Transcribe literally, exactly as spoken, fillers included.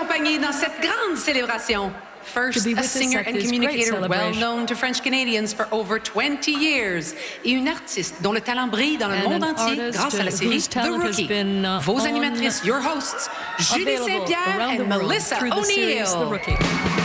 accompagner dans cette grande célébration. First, a singer and communicator well known to French Canadians for over twenty years, et une artiste dont le talent brille dans le monde entier grâce à la série The Rookie. Vos animatrices, your hosts, Julie Saint-Pierre and Melissa O'Neill.